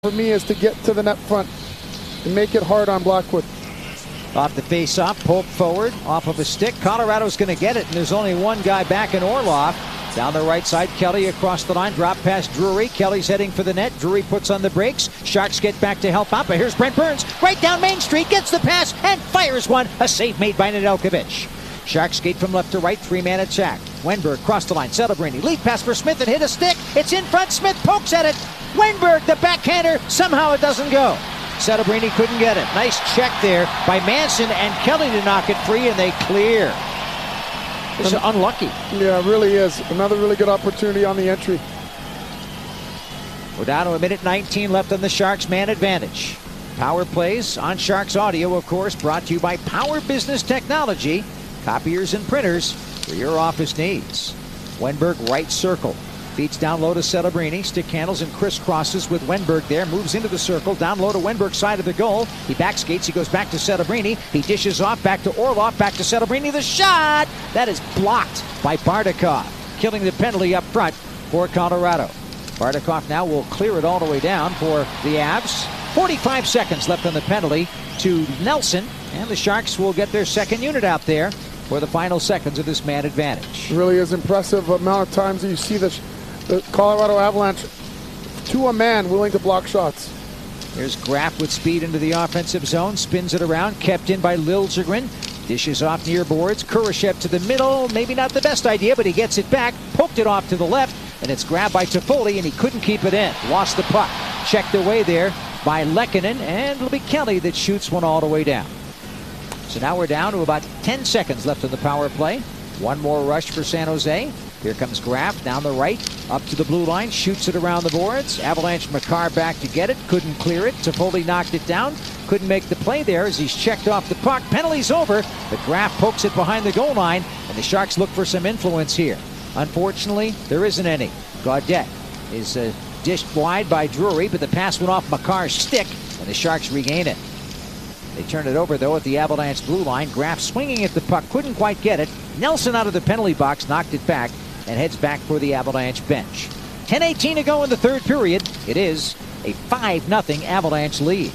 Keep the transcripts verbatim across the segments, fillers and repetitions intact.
For me is to get to the net front and make it hard on Blackwood. Off the face-off, Polk forward, off of a stick. Colorado's going to get it, and there's only one guy back in Orlov. Down the right side, Kelly across the line, drop past Drury. Kelly's heading for the net. Drury puts on the brakes. Sharks get back to help out, but here's Brent Burns, right down Main Street, gets the pass, and fires one. A save made by Nedeljkovic. Sharks skate from left to right, three-man attack. Wennberg crossed the line, Celebrini, lead pass for Smith and hit a stick. It's in front, Smith pokes at it. Wennberg, the backhander, somehow it doesn't go. Celebrini couldn't get it. Nice check there by Manson and Kelly to knock it free, and they clear. This is unlucky. Yeah, it really is. Another really good opportunity on the entry. We're down to a minute nineteen left on the Sharks man advantage. Power plays on Sharks Audio, of course, brought to you by Power Business Technology. Copiers and printers for your office needs. Wennberg right circle. Feeds down low to Celebrini. Stick handles and crisscrosses with Wennberg there. Moves into the circle. Down low to Wennberg's side of the goal. He back skates. He goes back to Celebrini. He dishes off. Back to Orlov. Back to Celebrini. The shot! That is blocked by Bardakov. Killing the penalty up front for Colorado. Bardakov now will clear it all the way down for the Avs. forty-five seconds left on the penalty to Nelson. And the Sharks will get their second unit out there for the final seconds of this man advantage. It really is impressive amount of times that you see this. The Colorado Avalanche to a man willing to block shots. Here's Graf with speed into the offensive zone. Spins it around. Kept in by Liljegren. Dishes off near boards. Kurashev to the middle. Maybe not the best idea, but he gets it back. Poked it off to the left. And it's grabbed by Toffoli, and he couldn't keep it in. Lost the puck. Checked away there by Lehkonen. And it'll be Kelly that shoots one all the way down. So now we're down to about ten seconds left on the power play. One more rush for San Jose. Here comes Graf down the right, up to the blue line, shoots it around the boards. Avalanche Makar back to get it, couldn't clear it. Toffoli knocked it down, couldn't make the play there as he's checked off the puck. Penalty's over, but Graf pokes it behind the goal line, and the Sharks look for some influence here. Unfortunately, there isn't any. Gaudette is uh, dished wide by Drury, but the pass went off Makar's stick, and the Sharks regain it. They turn it over, though, at the Avalanche blue line. Graf swinging at the puck, couldn't quite get it. Nelson out of the penalty box, knocked it back, and heads back for the Avalanche bench. ten eighteen to go in the third period. It is a five nothing Avalanche lead.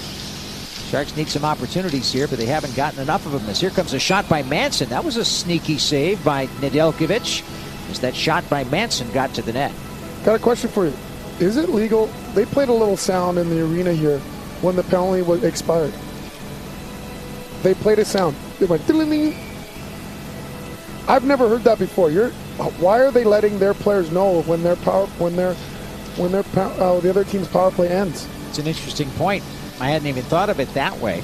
Sharks need some opportunities here, but they haven't gotten enough of them. As here comes a shot by Manson. That was a sneaky save by Nedeljkovic, as that shot by Manson got to the net. Got a question for you. Is it legal? They played a little sound in the arena here when the penalty was expired. They played a sound. They went ding. I've never heard that before. You're why are they letting their players know when their power when their when their uh, the other team's power play ends? It's an interesting point. I hadn't even thought of it that way.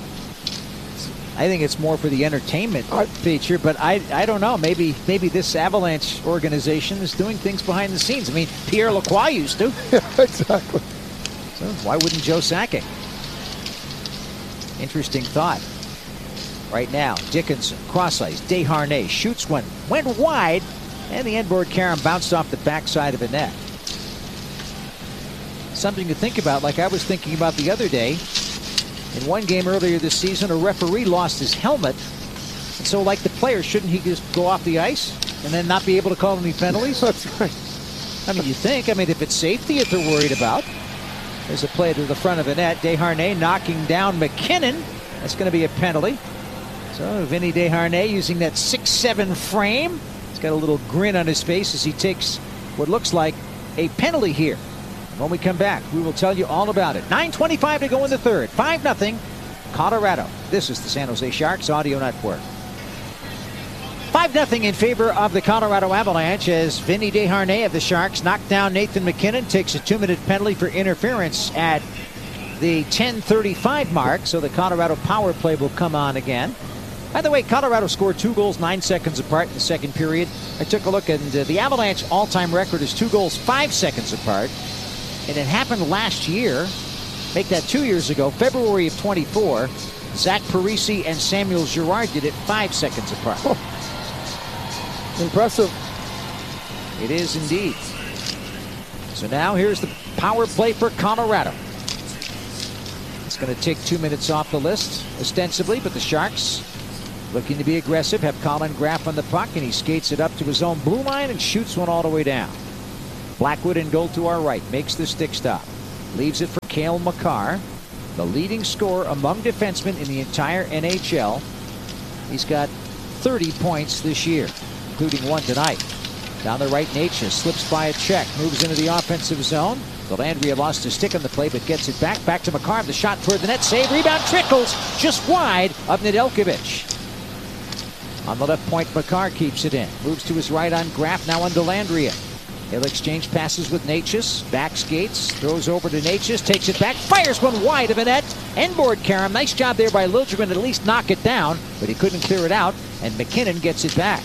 I think it's more for the entertainment I, feature, but I I don't know. Maybe maybe this Avalanche organization is doing things behind the scenes. I mean, Pierre Lacroix used to. Yeah, exactly. So why wouldn't Joe Sakic? Interesting thought. Right now, Dickinson, cross ice, Desharnais shoots one, went wide, and the inboard carom bounced off the backside of the net. Something to think about, like I was thinking about the other day. In one game earlier this season, a referee lost his helmet, and so like the player, shouldn't he just go off the ice and then not be able to call any penalties? That's right. I mean, you think, I mean, if it's safety that they're worried about. There's a play to the front of the net. Desharnais knocking down McKinnon. That's going to be a penalty. So Vinny Desharnais using that six seven frame. He's got a little grin on his face as he takes what looks like a penalty here. And when we come back, we will tell you all about it. nine twenty-five to go in the third. five nothing Colorado. This is the San Jose Sharks Audio Network. five nothing in favor of the Colorado Avalanche as Vinny Desharnais of the Sharks knocked down Nathan McKinnon. Takes a two-minute penalty for interference at the ten thirty-five mark. So the Colorado power play will come on again. By the way, Colorado scored two goals nine seconds apart in the second period. I took a look, and uh, the Avalanche all-time record is two goals five seconds apart. And it happened last year. Make that two years ago, February of twenty-four. Zach Parise and Samuel Girard did it five seconds apart. Oh. Impressive. It is indeed. So now here's the power play for Colorado. It's going to take two minutes off the list, ostensibly, but the Sharks looking to be aggressive, have Colin Graf on the puck, and he skates it up to his own blue line and shoots one all the way down. Blackwood in goal to our right, makes the stick stop. Leaves it for Cale Makar, the leading scorer among defensemen in the entire N H L. He's got thirty points this year, including one tonight. Down the right, Necas slips by a check, moves into the offensive zone. Dellandrea lost his stick on the play, but gets it back. Back to Makar. The shot toward the net. Save. Rebound. Trickles just wide of Nedeljkovic. On the left point, Makar keeps it in. Moves to his right on Graf. Now on Dellandrea. He'll exchange passes with Necas. Back skates. Throws over to Necas. Takes it back. Fires one wide of a net. End board Karam. Nice job there by Liljegren to at least knock it down, but he couldn't clear it out, and MacKinnon gets it back.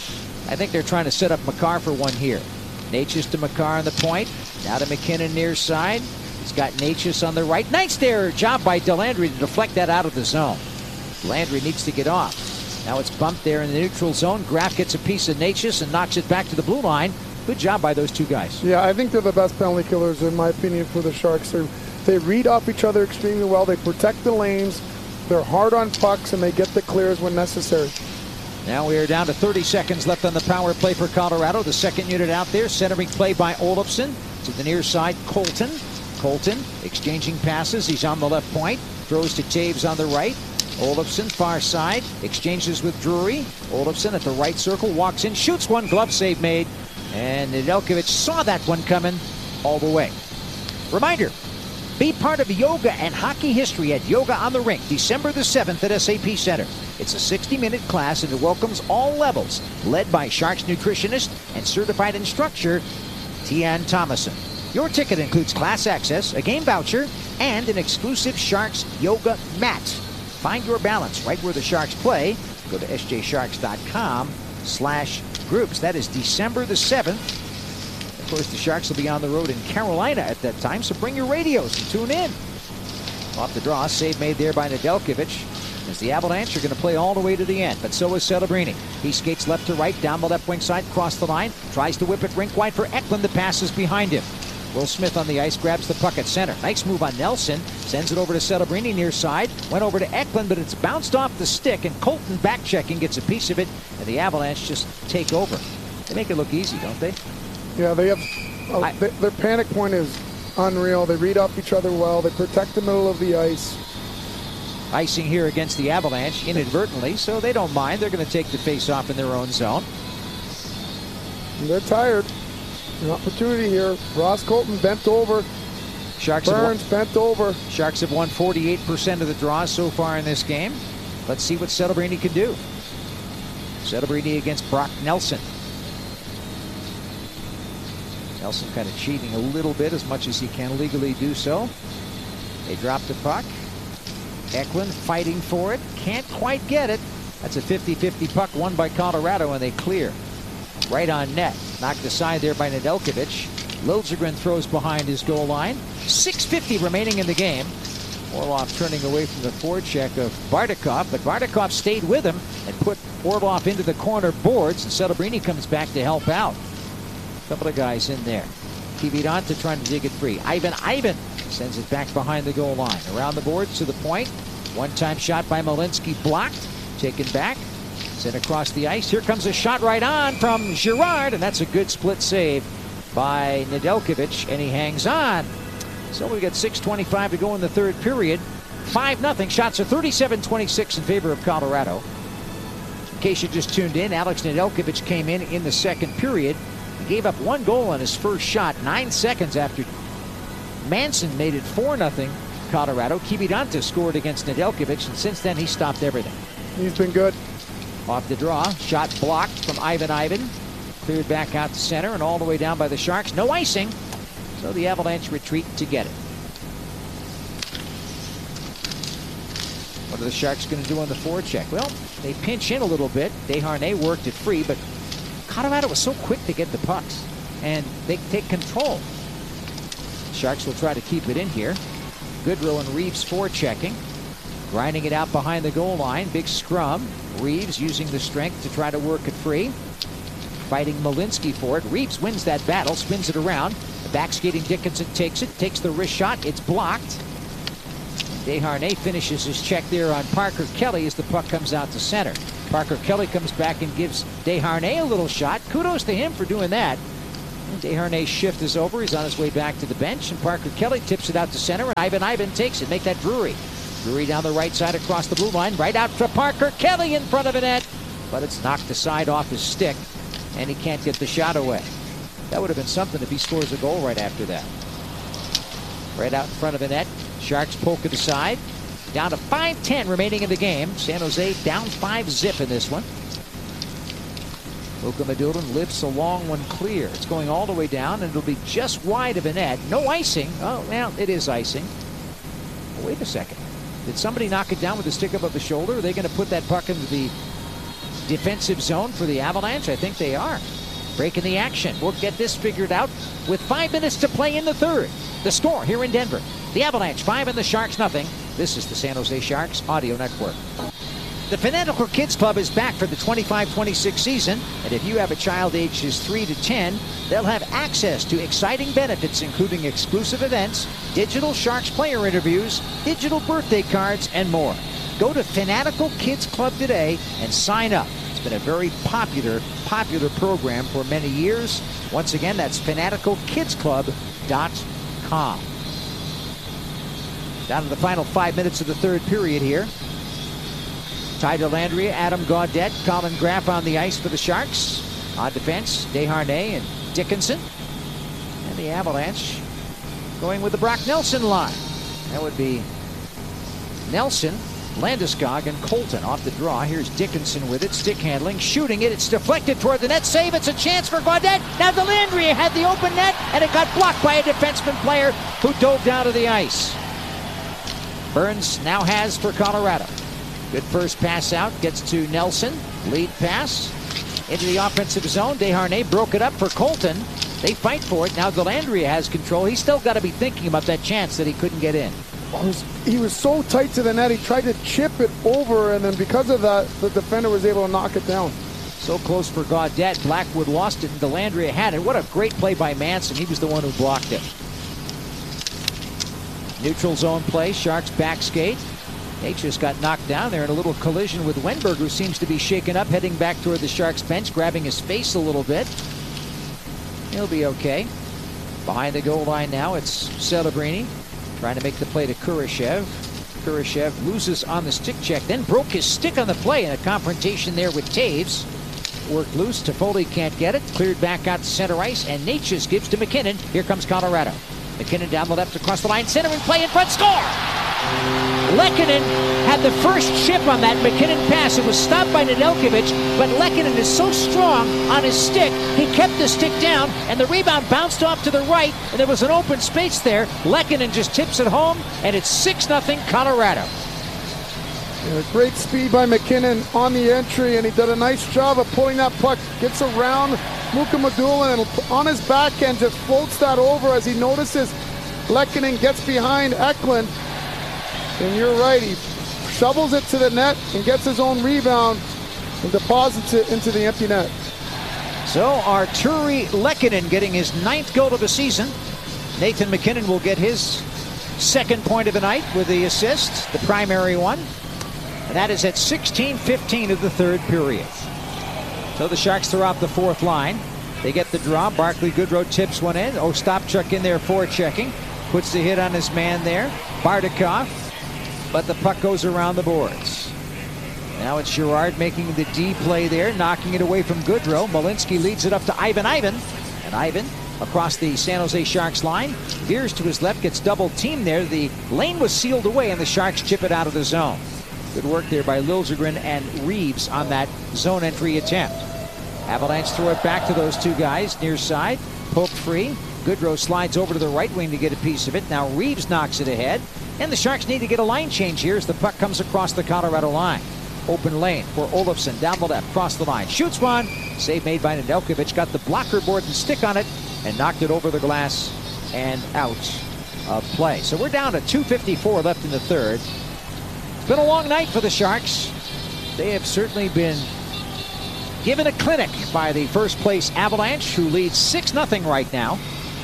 I think they're trying to set up Makar for one here. Necas to Makar on the point. Now to MacKinnon near side. He's got Necas on the right. Nice there job by Dellandrea to deflect that out of the zone. Dellandrea needs to get off. Now it's bumped there in the neutral zone. Graf gets a piece of Necas and knocks it back to the blue line. Good job by those two guys. Yeah, I think they're the best penalty killers, in my opinion, for the Sharks. They're, they read off each other extremely well. They protect the lanes. They're hard on pucks, and they get the clears when necessary. Now we are down to thirty seconds left on the power play for Colorado. The second unit out there. Centering play by Olofsson. To the near side, Colton. Colton exchanging passes. He's on the left point. Throws to Taves on the right. Olofsson, far side. Exchanges with Drury. Olofsson at the right circle. Walks in. Shoots one. Glove save made. And Nedeljkovic saw that one coming all the way. Reminder, be part of yoga and hockey history at Yoga on the Rink, December the seventh at S A P Center. It's a sixty minute class and it welcomes all levels, led by Sharks nutritionist and certified instructor Tian Thomason. Your ticket includes class access, a game voucher, and an exclusive Sharks yoga mat. Find your balance right where the Sharks play. Go to S J Sharks dot com slash groups. That is December the seventh. Of course, the Sharks will be on the road in Carolina at that time, so bring your radios and tune in. Off the draw, save made there by Nedeljkovic, as the Avalanche are going to play all the way to the end, but so is Celebrini. He skates left to right, down the left wing side, across the line, tries to whip it rink wide for Eklund. The pass is behind him. Will Smith on the ice, grabs the puck at center. Nice move on Nelson, sends it over to Celebrini near side, went over to Eklund, but it's bounced off the stick, and Colton back checking gets a piece of it, and the Avalanche just take over. They make it look easy, don't they? Yeah, they have. Oh, I, they, their panic point is unreal. They read off each other well. They protect the middle of the ice. Icing here against the Avalanche inadvertently, so they don't mind. They're going to take the face off in their own zone. And they're tired. An opportunity here. Ross Colton bent over. Sharks Burns have won, bent over. Sharks have won forty-eight percent of the draws so far in this game. Let's see what Celebrini can do. Celebrini against Brock Nelson. Nelson kind of cheating a little bit, as much as he can legally do so. They drop the puck. Eklund fighting for it. Can't quite get it. That's a fifty fifty puck won by Colorado, and they clear. Right on net. Knocked aside there by Nedeljkovic. Liljegren throws behind his goal line. six fifty remaining in the game. Orlov turning away from the forecheck of Bardakov, but Bardakov stayed with him and put Orlov into the corner boards, and Celebrini comes back to help out. A couple of guys in there. Kiviranta trying to dig it free. Ivan Ivan sends it back behind the goal line. Around the boards to the point. One-time shot by Malinsky blocked. Taken back. Sent across the ice. Here comes a shot right on from Girard, and that's a good split save by Nedeljkovic, and he hangs on. So we got six twenty-five to go in the third period. five nothing. Shots are thirty-seven twenty-six in favor of Colorado. In case you just tuned in, Alex Nedeljkovic came in in the second period. He gave up one goal on his first shot nine seconds after Manson made it four nothing Colorado. Kiviranta scored against Nedeljkovic, and since then he stopped everything. He's been good. Off the draw, shot blocked from Ivan Ivan. Cleared back out to center and all the way down by the Sharks. No icing, so the Avalanche retreat to get it. What are the Sharks going to do on the forecheck? Well, they pinch in a little bit. Desharnais worked it free, but Colorado was so quick to get the pucks, and they take control. Sharks will try to keep it in here. Goodrow and Reeves forechecking. Grinding it out behind the goal line. Big scrum. Reeves using the strength to try to work it free. Fighting Malinsky for it. Reeves wins that battle. Spins it around. The back skating Dickinson takes it. Takes the wrist shot. It's blocked. Desharnais finishes his check there on Parker Kelly as the puck comes out to center. Parker Kelly comes back and gives Desharnais a little shot. Kudos to him for doing that. Desharnais' shift is over. He's on his way back to the bench, and Parker Kelly tips it out to center, and Ivan Ivan takes it. Make that Drury. Drury down the right side across the blue line, right out to Parker Kelly in front of the net, but it's knocked aside off his stick, and he can't get the shot away. That would have been something if he scores a goal right after that. Right out in front of the net. Sharks poke it aside. Down to five ten remaining in the game. San Jose down five zip in this one. Mukhamadullin lifts a long one clear. It's going all the way down, and it'll be just wide of a net. No icing. Oh, well, it is icing. Oh, wait a second. Did somebody knock it down with the stick above the shoulder? Are they going to put that puck into the defensive zone for the Avalanche? I think they are. Breaking the action. We'll get this figured out with five minutes to play in the third. The score here in Denver. The Avalanche five and the Sharks nothing. This is the San Jose Sharks Audio Network. The Fanatical Kids Club is back for the twenty-five twenty-six season, and if you have a child ages three to ten, they'll have access to exciting benefits including exclusive events, digital Sharks player interviews, digital birthday cards, and more. Go to Fanatical Kids Club today and sign up. It's been a very popular, popular program for many years. Once again, that's Fanatical Kids Club dot com. Down to the final five minutes of the third period here. Ty Dellandrea, Adam Gaudette, Colin Graff on the ice for the Sharks. On defense, Desharnais and Dickinson. And the Avalanche going with the Brock Nelson line. That would be Nelson, Landeskog, and Colton off the draw. Here's Dickinson with it, stick handling, shooting it. It's deflected toward the net. Save. It's a chance for Gaudette. Now Dellandrea had the open net, and it got blocked by a defenseman player who dove down to the ice. Burns now has for Colorado. Good first pass out, gets to Nelson. Lead pass into the offensive zone. Desharnais broke it up for Colton. They fight for it. Now Dellandrea has control. He's still got to be thinking about that chance that he couldn't get in. He was so tight to the net, he tried to chip it over, and then because of that, the defender was able to knock it down. So close for Gaudette. Blackwood lost it, and Dellandrea had it. What a great play by Manson. He was the one who blocked it. Neutral zone play. Sharks back skate. Natchez got knocked down there in a little collision with Wenberg, who seems to be shaken up, heading back toward the Sharks bench, grabbing his face a little bit. He'll be okay. Behind the goal line now, it's Celebrini trying to make the play to Kurashev. Kurashev loses on the stick check, then broke his stick on the play in a confrontation there with Taves. Worked loose. Toffoli can't get it. Cleared back out to center ice, and Natchez gives to McKinnon. Here comes Colorado. McKinnon down the left across the line. Center and play in front. Score! Lehkonen had the first chip on that McKinnon pass. It was stopped by Nedeljkovic, but Lehkonen is so strong on his stick, he kept the stick down, and the rebound bounced off to the right, and there was an open space there. Lehkonen just tips it home, and it's six nothing Colorado. Yeah, great speed by McKinnon on the entry, and he did a nice job of pulling that puck. Gets around Mukhamadullin and on his backhand just floats that over as he notices Lehkonen gets behind Eklund. And you're right, he shovels it to the net and gets his own rebound and deposits it into the empty net. So Artturi Lehkonen getting his ninth goal of the season. Nathan MacKinnon will get his second point of the night with the assist, the primary one. And that is at sixteen fifteen of the third period. So the Sharks throw out the fourth line. They get the draw. Barclay Goodrow tips one in. Ostapchuk in there forechecking. Puts the hit on his man there. Bardakov. But the puck goes around the boards. Now it's Girard making the D play there, knocking it away from Goodrow. Malinsky leads it up to Ivan Ivan. And Ivan across the San Jose Sharks line. Veers to his left, gets double teamed there. The lane was sealed away, and the Sharks chip it out of the zone. Good work there by Liljegren and Reeves on that zone entry attempt. Avalanche throw it back to those two guys near side. Poke free. Goodrow slides over to the right wing to get a piece of it. Now Reeves knocks it ahead. And the Sharks need to get a line change here as the puck comes across the Colorado line. Open lane for Olofsson down the left, cross the line. Shoots one. Save made by Nedeljkovic. Got the blocker board and stick on it and knocked it over the glass and out of play. So we're down to two fifty-four left in the third. It's been a long night for the Sharks. They have certainly been given a clinic by the first place Avalanche, who leads six nothing right now.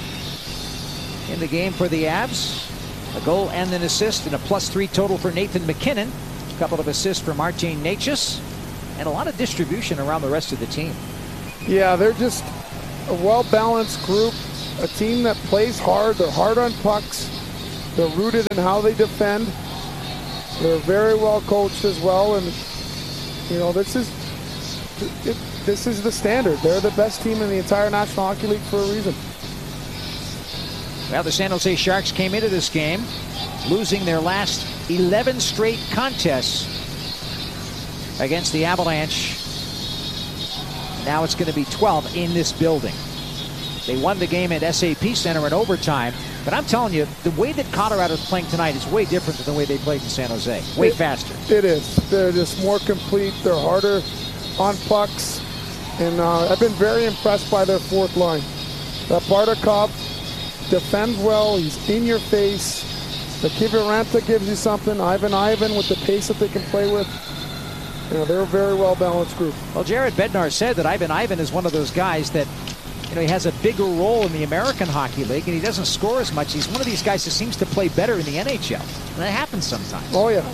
In the game for the Avs, a goal and an assist and a plus three total for Nathan MacKinnon. A couple of assists for Martin Necas, and a lot of distribution around the rest of the team. Yeah, they're just a well-balanced group, a team that plays hard. They're hard on pucks. They're rooted in how they defend. They're very well coached as well, and you know this is it, this is the standard. They're the best team in the entire National Hockey League for a reason. Well, the San Jose Sharks came into this game losing their last eleven straight contests against the Avalanche. Now it's going to be twelve in this building. They won the game at S A P Center in overtime. But I'm telling you, the way that Colorado's playing tonight is way different than the way they played in San Jose. Way it, faster. It is. They're just more complete. They're harder on pucks. And uh, I've been very impressed by their fourth line. That Bardakov defends well. He's in your face. The Kiviranta gives you something. Ivan Ivan with the pace that they can play with. You know, they're a very well-balanced group. Well, Jared Bednar said that Ivan Ivan is one of those guys that, you know, he has a bigger role in the American Hockey League, and he doesn't score as much. He's one of these guys that seems to play better in the N H L. And that happens sometimes. Oh, yeah.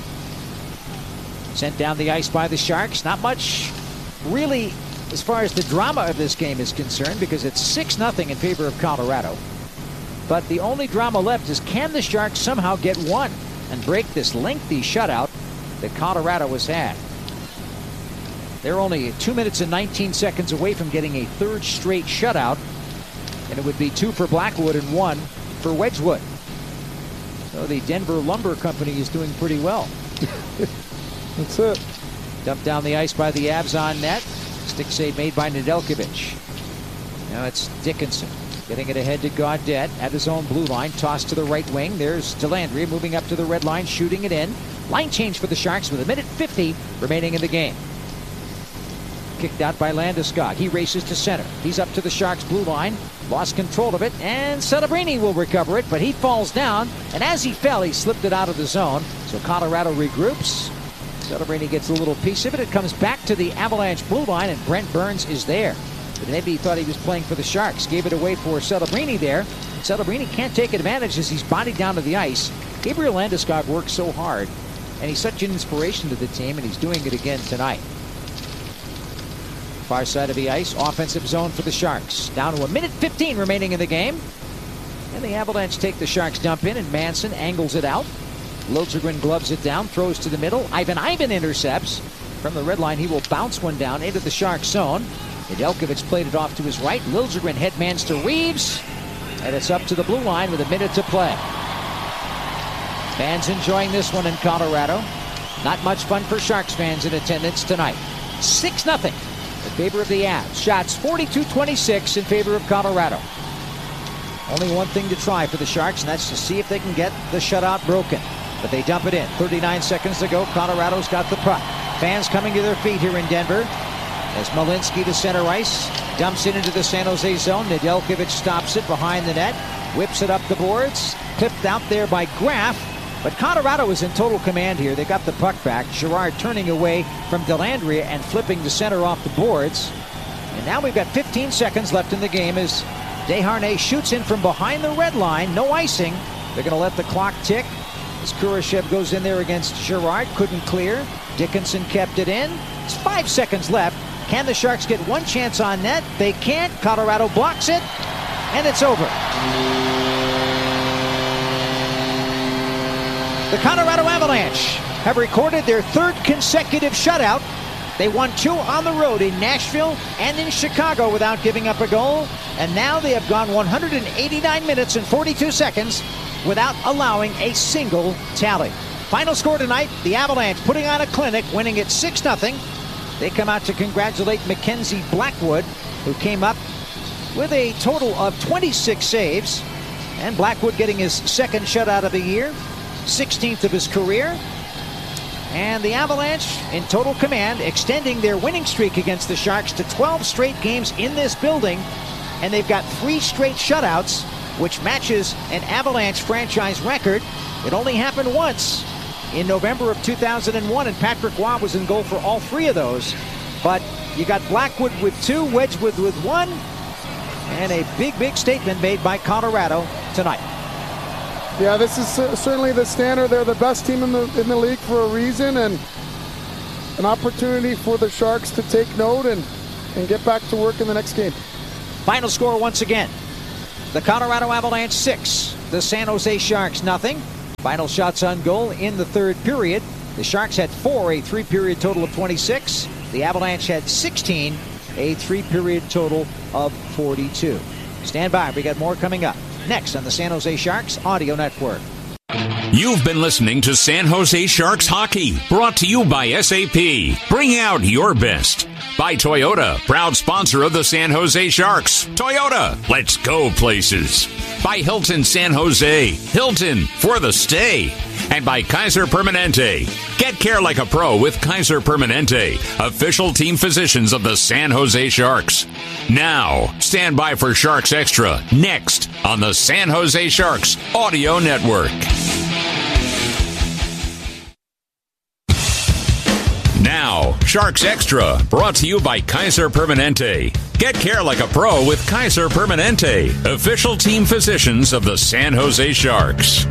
Sent down the ice by the Sharks. Not much, really, as far as the drama of this game is concerned, because it's six nothing in favor of Colorado. But the only drama left is, can the Sharks somehow get one and break this lengthy shutout that Colorado has had? They're only two minutes and nineteen seconds away from getting a third straight shutout, and it would be two for Blackwood and one for Wedgwood. So the Denver Lumber Company is doing pretty well. That's it. Dumped down the ice by the Avs on net. Stick save made by Nedeljkovic. Now it's Dickinson getting it ahead to Gaudette at his own blue line. Tossed to the right wing. There's Dellandrea moving up to the red line, shooting it in. Line change for the Sharks with a minute fifty remaining in the game. Kicked out by Landeskog. He races to center. He's up to the Sharks blue line. Lost control of it, and Celebrini will recover it, but he falls down, and as he fell, he slipped it out of the zone. So Colorado regroups. Celebrini gets a little piece of it. It comes back to the Avalanche blue line, and Brent Burns is there. But maybe he thought he was playing for the Sharks. Gave it away for Celebrini there. Celebrini can't take advantage as he's bodied down to the ice. Gabriel Landeskog works so hard, and he's such an inspiration to the team, and he's doing it again tonight. Far side of the ice, offensive zone for the Sharks. Down to a minute fifteen remaining in the game. And the Avalanche take the Sharks dump in, and Manson angles it out. Liljegren gloves it down, throws to the middle. Ivan Ivan intercepts. From the red line, he will bounce one down into the Sharks zone. Nedeljkovic played it off to his right. Liljegren headmans to Reeves. And it's up to the blue line with a minute to play. Fans enjoying this one in Colorado. Not much fun for Sharks fans in attendance tonight. six nothing. In favor of the Avs. Shots forty-two twenty-six in favor of Colorado. Only one thing to try for the Sharks, and that's to see if they can get the shutout broken. But they dump it in. thirty-nine seconds to go. Colorado's got the puck. Fans coming to their feet here in Denver. As Malinsky to center ice. Dumps it into the San Jose zone. Nedeljkovic stops it behind the net. Whips it up the boards. Clipped out there by Graf. But Colorado is in total command here. They got the puck back. Girard turning away from Dellandrea and flipping to center off the boards. And now we've got fifteen seconds left in the game as Desharnais shoots in from behind the red line. No icing. They're going to let the clock tick as Kurashev goes in there against Girard. Couldn't clear. Dickinson kept it in. It's five seconds left. Can the Sharks get one chance on net? They can't. Colorado blocks it. And it's over. The Colorado Avalanche have recorded their third consecutive shutout. They won two on the road in Nashville and in Chicago without giving up a goal. And now they have gone one hundred eighty-nine minutes and forty-two seconds without allowing a single tally. Final score tonight, the Avalanche putting on a clinic, winning it six nothing. They come out to congratulate Mackenzie Blackwood, who came up with a total of twenty-six saves. And Blackwood getting his second shutout of the year. sixteenth of his career. And the Avalanche in total command, extending their winning streak against the Sharks to twelve straight games in this building. And they've got three straight shutouts, which matches an Avalanche franchise record. It only happened once in November of two thousand one, and Patrick Waugh was in goal for all three of those. But you got Blackwood with two, Wedgwood with one, and a big, big statement made by Colorado tonight. Yeah, this is certainly the standard. They're the best team in the in the league for a reason, and an opportunity for the Sharks to take note and, and get back to work in the next game. Final score once again. The Colorado Avalanche six, the San Jose Sharks nothing. Final shots on goal in the third period. The Sharks had four, a three-period total of twenty-six. The Avalanche had sixteen, a three-period total of forty-two. Stand by, we got more coming up. Next on the San Jose Sharks Audio Network. You've been listening to San Jose Sharks Hockey, brought to you by S A P. Bring out your best. By Toyota, proud sponsor of the San Jose Sharks. Toyota, let's go places. By Hilton San Jose, Hilton for the stay. And by Kaiser Permanente. Get care like a pro with Kaiser Permanente, official team physicians of the San Jose Sharks. Now, stand by for Sharks Extra, next on the San Jose Sharks Audio Network. Now, Sharks Extra, brought to you by Kaiser Permanente. Get care like a pro with Kaiser Permanente, official team physicians of the San Jose Sharks.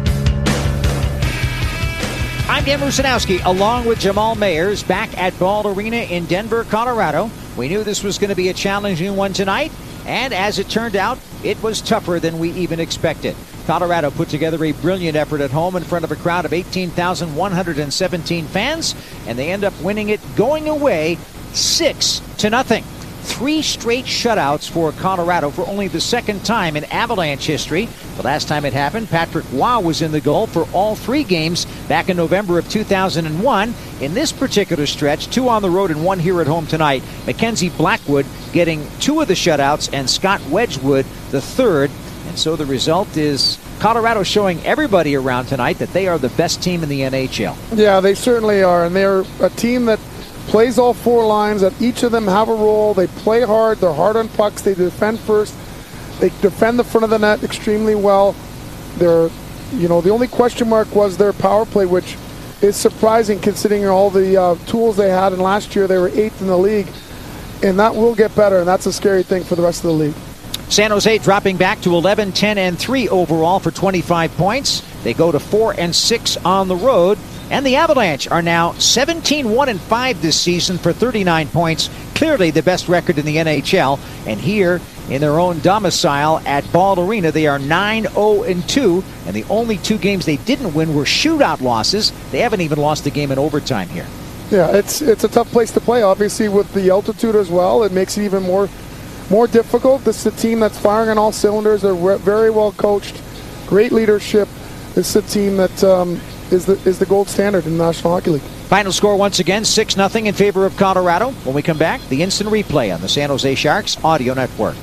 I'm Dan Rusanowski, along with Jamal Mayers, back at Ball Arena in Denver, Colorado. We knew this was going to be a challenging one tonight, and as it turned out, it was tougher than we even expected. Colorado put together a brilliant effort at home in front of a crowd of eighteen thousand one hundred seventeen fans, and they end up winning it going away six to nothing. Three straight shutouts for Colorado for only the second time in Avalanche history. The last time it happened, Patrick Waugh was in the goal for all three games back in November of two thousand one. In this particular stretch, two on the road and one here at home tonight, Mackenzie Blackwood getting two of the shutouts and Scott Wedgwood the third. And so the result is Colorado showing everybody around tonight that they are the best team in the N H L. Yeah, they certainly are. And they're a team that plays all four lines, that each of them have a role. They play hard. They're hard on pucks. They defend first. They defend the front of the net extremely well. They're, you know, the only question mark was their power play, which is surprising considering all the uh, tools they had. And last year they were eighth in the league. And that will get better, and that's a scary thing for the rest of the league. San Jose dropping back to eleven, ten, and three overall for twenty-five points. They go to four and six on the road. And the Avalanche are now seventeen, one, and five this season for thirty-nine points. Clearly the best record in the N H L. And here in their own domicile at Ball Arena, they are nine, oh, and two. And the only two games they didn't win were shootout losses. They haven't even lost a game in overtime here. Yeah, it's it's a tough place to play. Obviously, with the altitude as well, it makes it even more more difficult. This is a team that's firing on all cylinders. They're very well coached, great leadership. This is a team that um, is the is the gold standard in the National Hockey League. Final score once again, six nothing in favor of Colorado. When we come back, the instant replay on the San Jose Sharks Audio Network.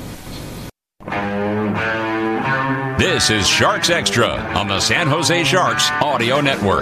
This is Sharks Extra on the San Jose Sharks Audio Network.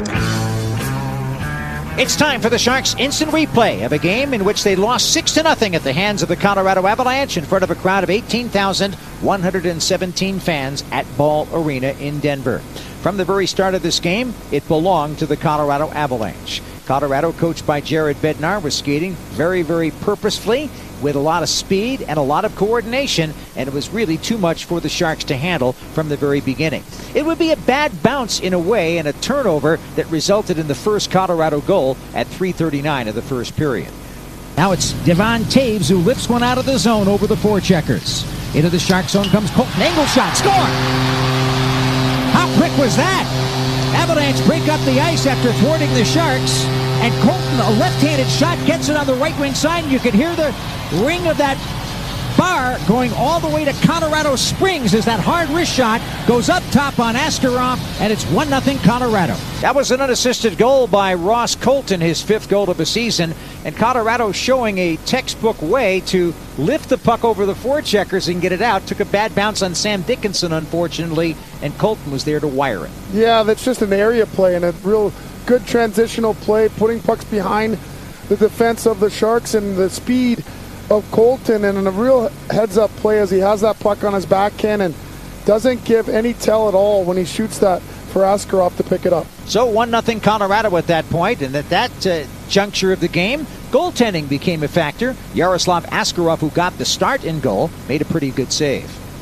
It's time for the Sharks' instant replay of a game in which they lost six to nothing at the hands of the Colorado Avalanche in front of a crowd of eighteen thousand one hundred seventeen fans at Ball Arena in Denver. From the very start of this game, it belonged to the Colorado Avalanche. Colorado, coached by Jared Bednar, was skating very, very purposefully with a lot of speed and a lot of coordination, and it was really too much for the Sharks to handle from the very beginning. It would be a bad bounce in a way and a turnover that resulted in the first Colorado goal at three thirty-nine of the first period. Now it's Devon Taves who lifts one out of the zone over the forecheckers. Into the Shark zone comes Colton. Angle shot. Score! How quick was that? Avalanche break up the ice after thwarting the Sharks. And Colton, a left-handed shot, gets it on the right wing side. And you can hear the ring of that bar going all the way to Colorado Springs as that hard wrist shot goes up top on Askarov, and it's one nothing Colorado. That was an unassisted goal by Ross Colton, his fifth goal of the season, and Colorado showing a textbook way to lift the puck over the forecheckers and get it out. Took a bad bounce on Sam Dickinson, unfortunately, and Colton was there to wire it. Yeah, that's just an area play and a real good transitional play, putting pucks behind the defense of the Sharks and the speed of Colton, and a real heads-up play as he has that puck on his backhand and doesn't give any tell at all when he shoots that for Askarov to pick it up. So one nothing Colorado at that point, and at that uh, juncture of the game, goaltending became a factor. Yaroslav Askarov, who got the start in goal, made a pretty good save.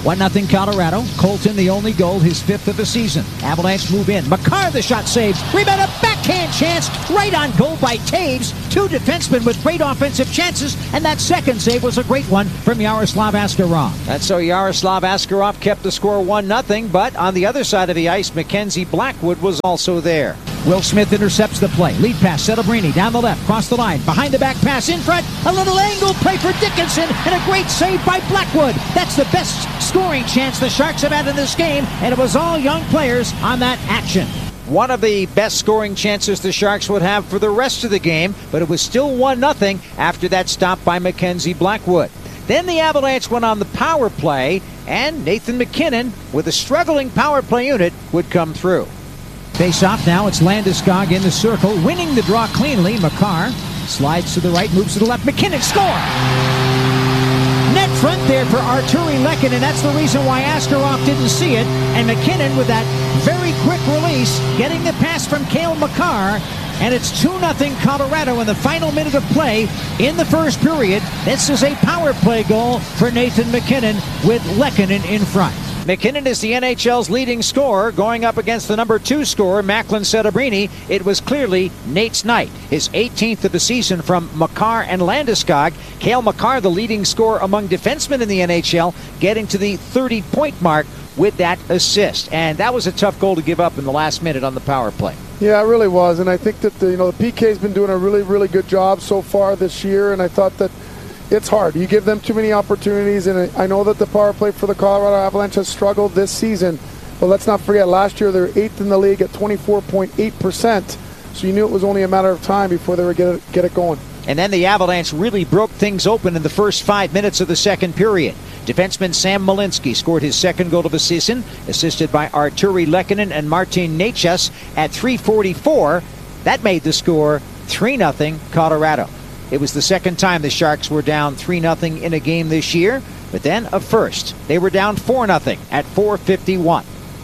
one nothing Colorado. Colton the only goal, his fifth of the season. Avalanche move in. Makar the shot saved. Rebound, a backhand chance. Right on goal by Taves. Two defensemen with great offensive chances. And that second save was a great one from Yaroslav Askarov. And so Yaroslav Askarov kept the score one nothing. But on the other side of the ice, Mackenzie Blackwood was also there. Will Smith intercepts the play. Lead pass, Celebrini down the left, cross the line. Behind the back pass, in front. A little angle play for Dickinson. And a great save by Blackwood. That's the best scoring chance the Sharks have had in this game. And it was all young players on that action. One of the best scoring chances the Sharks would have for the rest of the game. But it was still one nothing after that stop by Mackenzie Blackwood. Then the Avalanche went on the power play. And Nathan MacKinnon, with a struggling power play unit, would come through. Face off now, it's Landeskog in the circle, winning the draw cleanly. Makar slides to the right, moves to the left. MacKinnon score! Net front there for Arturi Lehkonen, and that's the reason why Askarov didn't see it. And MacKinnon with that very quick release, getting the pass from Cale Makar. And it's two nothing Colorado in the final minute of play in the first period. This is a power play goal for Nathan MacKinnon with Lehkonen in front. MacKinnon is the N H L's leading scorer, going up against the number two scorer, Macklin Celebrini. It was clearly Nate's night, his eighteenth of the season from Makar and Landeskog. Cale Makar, the leading scorer among defensemen in the N H L, getting to the thirty-point mark with that assist. And that was a tough goal to give up in the last minute on the power play. Yeah, it really was. And I think that the, you know, the P K's been doing a really, really good job so far this year. And I thought that it's hard. You give them too many opportunities, and I know that the power play for the Colorado Avalanche has struggled this season, but let's not forget, last year they were eighth in the league at twenty-four point eight percent, so you knew it was only a matter of time before they would get it, get it going. And then the Avalanche really broke things open in the first five minutes of the second period. Defenseman Sam Malinsky scored his second goal of the season, assisted by Arturi Lehkonen and Martin Necas at three forty-four. That made the score three nothing Colorado. It was the second time the Sharks were down three nothing in a game this year, but then a first. They were down four nothing at four fifty-one.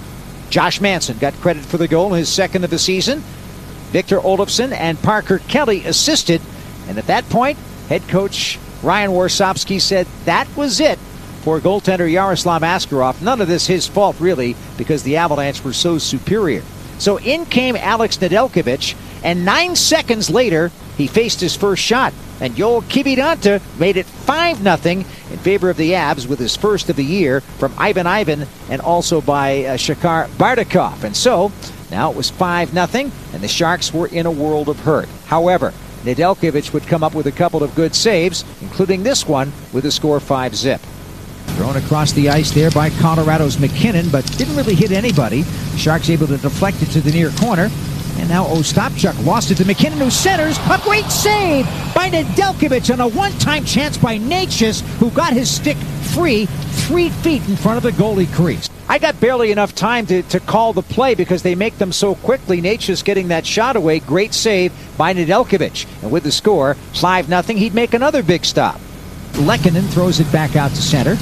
Josh Manson got credit for the goal, his second of the season. Victor Olofsson and Parker Kelly assisted, and at that point, head coach Ryan Warsopsky said that was it for goaltender Yaroslav Askarov. None of this his fault, really, because the Avalanche were so superior. So in came Alex Nedeljkovic, and nine seconds later, he faced his first shot, and Joel Kiviranta made it five nothing in favor of the Avs with his first of the year from Ivan Ivan and also by uh, Shakar Bardakov. And so now it was five nothing, and the Sharks were in a world of hurt. However, Nedeljkovic would come up with a couple of good saves, including this one with a score five zip. Thrown across the ice there by Colorado's MacKinnon, but didn't really hit anybody. The Sharks able to deflect it to the near corner. And now Ostapchuk lost it to MacKinnon, who centers. A great save by Nedeljkovic on a one-time chance by Necas, who got his stick free three feet in front of the goalie crease. I got barely enough time to, to call the play because they make them so quickly. Necas getting that shot away. Great save by Nedeljkovic. And with the score, five nothing, he'd make another big stop. Lehkonen throws it back out to center.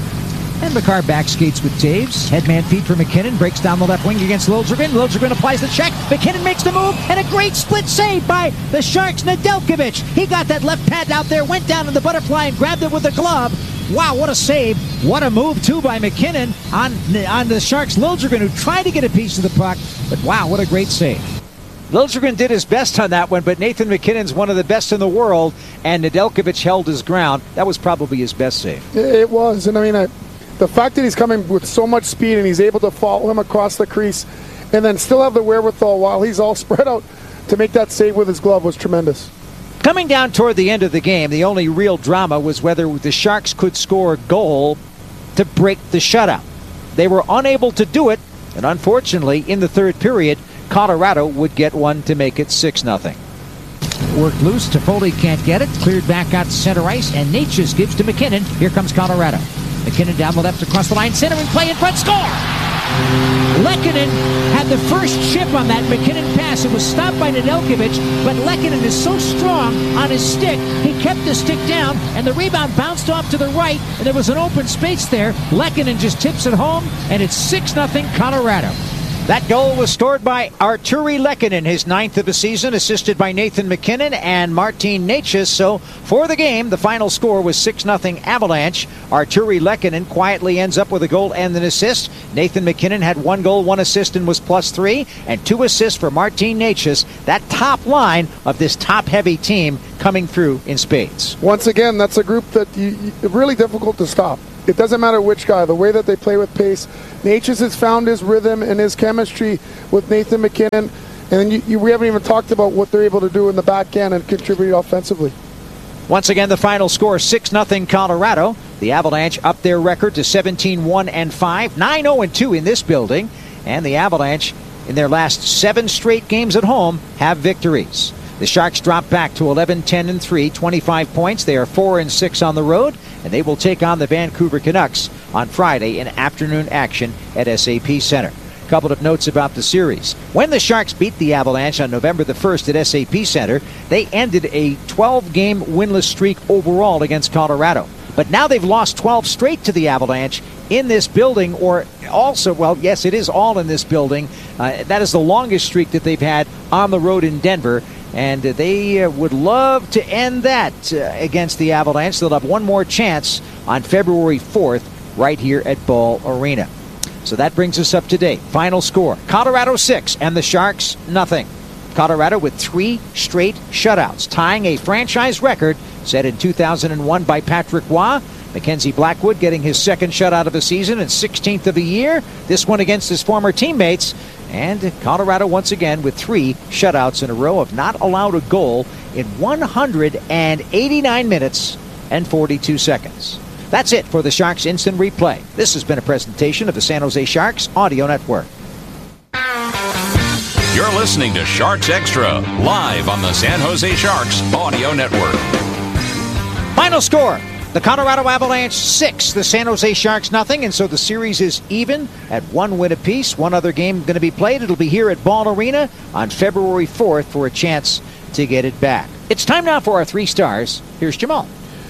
And Makar back skates with Taves. Headman feed for MacKinnon. Breaks down the left wing against Liljegren. Liljegren applies the check. MacKinnon makes the move. And a great split save by the Sharks' Nedeljkovic. He got that left pad out there, went down in the butterfly and grabbed it with the glove. Wow, what a save. What a move, too, by MacKinnon on, on the Sharks' Liljegren, who tried to get a piece of the puck. But wow, what a great save. Liljegren did his best on that one, but Nathan MacKinnon's one of the best in the world, and Nedeljkovic held his ground. That was probably his best save. It was, and I mean, I... the fact that he's coming with so much speed and he's able to follow him across the crease and then still have the wherewithal while he's all spread out to make that save with his glove was tremendous. Coming down toward the end of the game, the only real drama was whether the Sharks could score a goal to break the shutout. They were unable to do it, and unfortunately, in the third period, Colorado would get one to make it six nothing. Worked loose, Toffoli can't get it, cleared back out to center ice, and Necas gives to MacKinnon. Here comes Colorado. MacKinnon down the left across the line, centering play in front, score! Lehkonen had the first chip on that MacKinnon pass. It was stopped by Nedeljkovic, but Lehkonen is so strong on his stick, he kept the stick down, and the rebound bounced off to the right, and there was an open space there. Lehkonen just tips it home, and it's six nothing Colorado. That goal was scored by Arturi Lehkonen, his ninth of the season, assisted by Nathan MacKinnon and Martin Necas. So for the game, the final score was six nothing Avalanche. Arturi Lehkonen quietly ends up with a goal and an assist. Nathan MacKinnon had one goal, one assist, and was plus three, and two assists for Martin Necas. That top line of this top-heavy team coming through in spades. Once again, that's a group that you, you, really difficult to stop. It doesn't matter which guy, the way that they play with pace. Necas has found his rhythm and his chemistry with Nathan MacKinnon. And then you, you, we haven't even talked about what they're able to do in the back end and contribute offensively. Once again, the final score, six nothing Colorado. The Avalanche up their record to seventeen one and five, nine oh and two in this building. And the Avalanche, in their last seven straight games at home, have victories. The Sharks drop back to eleven ten and three, twenty-five points. They are four and six on the road, and they will take on the Vancouver Canucks on Friday in afternoon action at S A P Center. A couple of notes about the series. When the Sharks beat the Avalanche on November the first at S A P Center, they ended a twelve-game winless streak overall against Colorado. But now they've lost twelve straight to the Avalanche in this building, or also, well, yes, it is all in this building. Uh, that is the longest streak that they've had on the road in Denver. And they uh, would love to end that uh, against the Avalanche. They'll have one more chance on February fourth right here at Ball Arena. So that brings us up to date. Final score, Colorado six and the Sharks nothing. Colorado with three straight shutouts, tying a franchise record set in two thousand one by Patrick Waugh. Mackenzie Blackwood getting his second shutout of the season and sixteenth of the year. This one against his former teammates. And Colorado once again with three shutouts in a row of not allowed a goal in one hundred eighty-nine minutes and forty-two seconds. That's it for the Sharks Instant Replay. This has been a presentation of the San Jose Sharks Audio Network. You're listening to Sharks Extra, live on the San Jose Sharks Audio Network. Final score. The Colorado Avalanche six, the San Jose Sharks nothing, and so the series is even at one win apiece. One other game going to be played. It'll be here at Ball Arena on February fourth for a chance to get it back. It's time now for our three stars. Here's Jamal.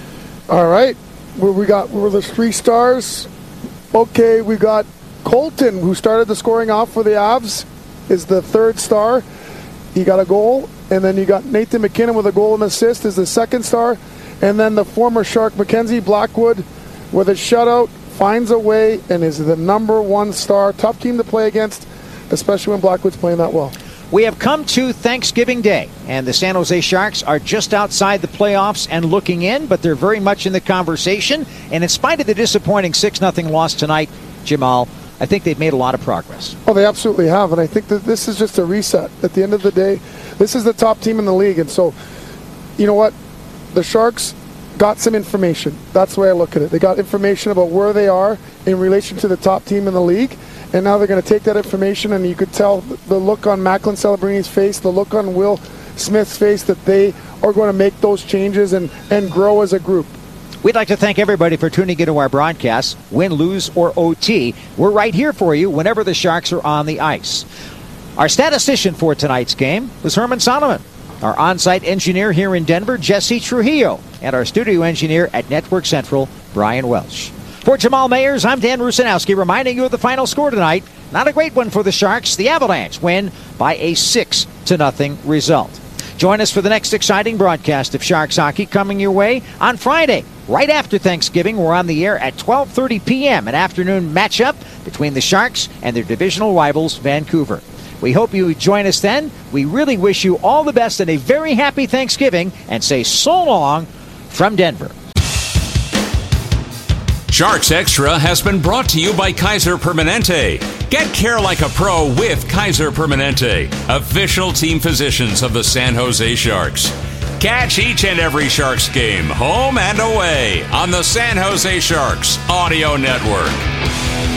All right. Where we got were the three stars. Okay, we got Colton, who started the scoring off for the Avs, is the third star. He got a goal. And then you got Nathan MacKinnon with a goal and assist is the second star. And then the former Shark, Mackenzie Blackwood, with a shutout, finds a way and is the number one star. Tough team to play against, especially when Blackwood's playing that well. We have come to Thanksgiving Day, and the San Jose Sharks are just outside the playoffs and looking in, but they're very much in the conversation. And in spite of the disappointing six nothing loss tonight, Jamal, I think they've made a lot of progress. Oh, they absolutely have, and I think that this is just a reset. At the end of the day, this is the top team in the league, and so, you know what? The Sharks got some information. That's the way I look at it. They got information about where they are in relation to the top team in the league, and now they're going to take that information, and you could tell the look on Macklin Celebrini's face, the look on Will Smith's face, that they are going to make those changes and, and grow as a group. We'd like to thank everybody for tuning into our broadcasts, win, lose, or O T. We're right here for you whenever the Sharks are on the ice. Our statistician for tonight's game was Herman Solomon. Our on-site engineer here in Denver, Jesse Trujillo, and our studio engineer at Network Central, Brian Welsh. For Jamal Mayers, I'm Dan Rusanowski, reminding you of the final score tonight. Not a great one for the Sharks. The Avalanche win by a six to nothing result. Join us for the next exciting broadcast of Sharks Hockey coming your way on Friday. Right after Thanksgiving, we're on the air at twelve thirty p.m., an afternoon matchup between the Sharks and their divisional rivals, Vancouver. We hope you join us then. We really wish you all the best and a very happy Thanksgiving, and say so long from Denver. Sharks Extra has been brought to you by Kaiser Permanente. Get care like a pro with Kaiser Permanente, official team physicians of the San Jose Sharks. Catch each and every Sharks game, home and away, on the San Jose Sharks Audio Network.